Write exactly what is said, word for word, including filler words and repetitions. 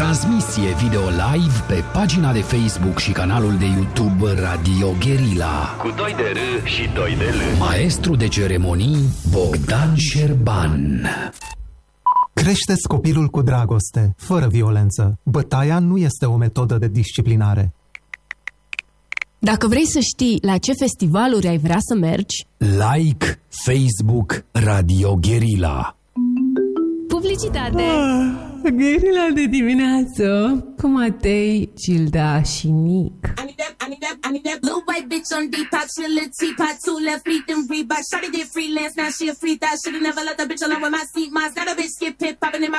Transmisie video live pe pagina de Facebook și canalul de YouTube Radio Guerilla. Cu doi de R și doi de L. Maestru de ceremonii Bogdan Șerban. Creșteți copilul cu dragoste, fără violență. Bătaia nu este o metodă de disciplinare. Dacă vrei să știi la ce festivaluri ai vrea să mergi, Like Facebook Radio Guerilla. publicitate! Ah, Guerilla de dimineață cu Matei, Gilda și Nic. I need that, I need that, I need that blue white bitch on Depop, she a little teapot, two left feet, then Reebok. Shawty did freelance, now she a free thought. Shoulda never let the bitch alone with my seat. Mine's got a bitch get pit popping in my